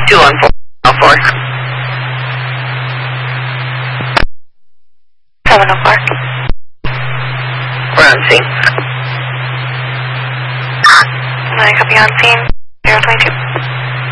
on 404. 704. We're on scene. I copy on scene. 022.